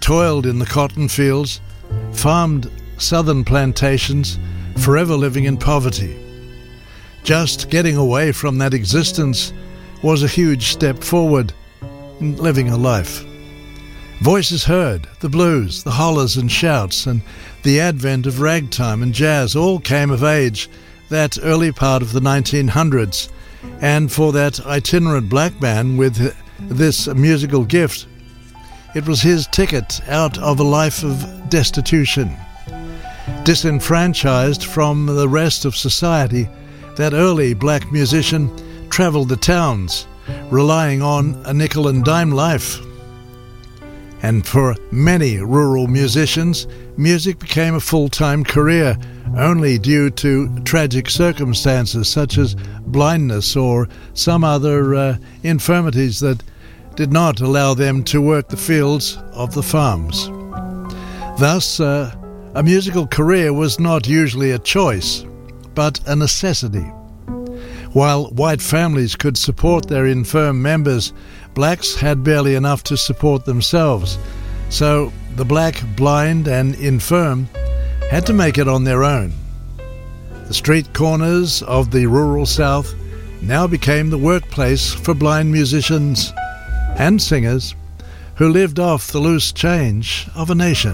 toiled in the cotton fields, farmed southern plantations, forever living in poverty. Just getting away from that existence was a huge step forward in living a life. Voices heard, the blues, the hollers and shouts, and the advent of ragtime and jazz all came of age that early part of the 1900s, and for that itinerant black man with this musical gift, it was his ticket out of a life of destitution. Disenfranchised from the rest of society, that early black musician travelled the towns, relying on a nickel and dime life. And for many rural musicians, music became a full-time career only due to tragic circumstances such as blindness or some other infirmities that did not allow them to work the fields of the farms. Thus, a musical career was not usually a choice, but a necessity. While white families could support their infirm members, blacks had barely enough to support themselves. So the black, blind and infirm had to make it on their own. The street corners of the rural South now became the workplace for blind musicians and singers who lived off the loose change of a nation.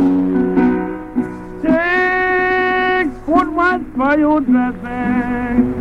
Take what was for your dressing,